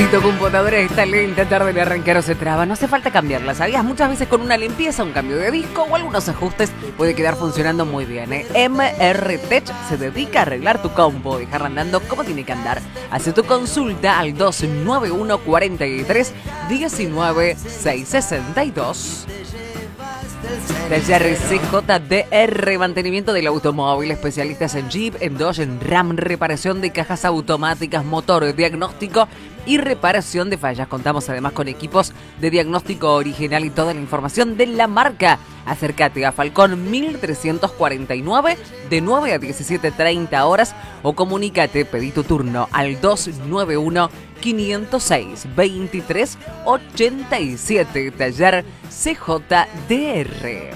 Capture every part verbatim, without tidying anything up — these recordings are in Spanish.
Tu computadora está lenta, tarde de arrancar o se traba. No hace falta cambiarla, ¿sabías? Muchas veces con una limpieza, un cambio de disco o algunos ajustes puede quedar funcionando muy bien, ¿eh? M R Tech se dedica a arreglar tu compu, dejarla andando como tiene que andar. Hace tu consulta al dos nueve uno, cuatro tres, uno nueve, seis seis dos. Taller C J D R, mantenimiento del automóvil, especialistas en Jeep, en Dodge, en Ram, reparación de cajas automáticas, motor, diagnóstico y reparación de fallas. Contamos además con equipos de diagnóstico original y toda la información de la marca. Acércate a Falcón mil trescientos cuarenta y nueve de nueve a diecisiete treinta horas o comunícate, pedí tu turno al dos nueve uno, quinientos seis, veintitrés ochenta y siete. Taller C J D R.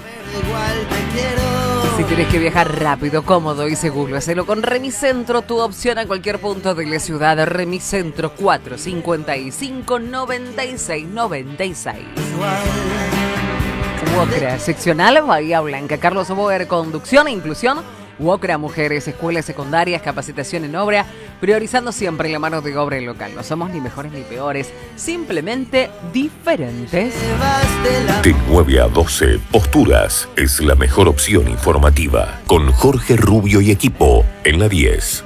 Si tienes que viajar rápido, cómodo y seguro, hacelo con Remicentro, tu opción a cualquier punto de la ciudad. Remicentro cuatro cinco cinco, nueve seis nueve seis. Wocra, seccional Bahía Blanca. Carlos Boer, conducción e inclusión. Wocra Mujeres, escuelas secundarias, capacitación en obra, priorizando siempre la mano de obra local. No somos ni mejores ni peores, simplemente diferentes. De nueve a doce, Posturas es la mejor opción informativa. Con Jorge Rubio y equipo en la diez.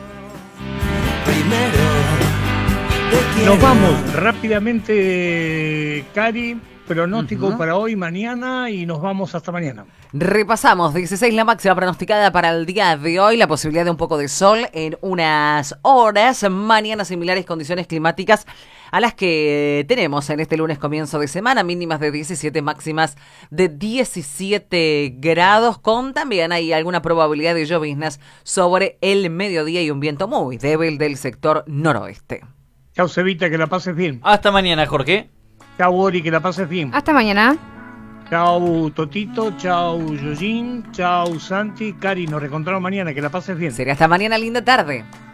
Nos vamos rápidamente, Cari. Pronóstico uh-huh. para hoy, mañana y nos vamos hasta mañana. Repasamos, dieciséis la máxima pronosticada para el día de hoy, la posibilidad de un poco de sol en unas horas, mañana similares condiciones climáticas a las que tenemos en este lunes comienzo de semana, mínimas de diecisiete, máximas de diecisiete grados, con también hay alguna probabilidad de lloviznas sobre el mediodía y un viento muy débil del sector noroeste. Chau, Cevita, que la pases bien. Hasta mañana, Jorge. Chau, Ori, que la pases bien. Hasta mañana. Chau, Totito. Chau, Yoyin. Chau, Santi. Cari, nos reencontramos mañana. Que la pases bien. Será hasta mañana, linda tarde.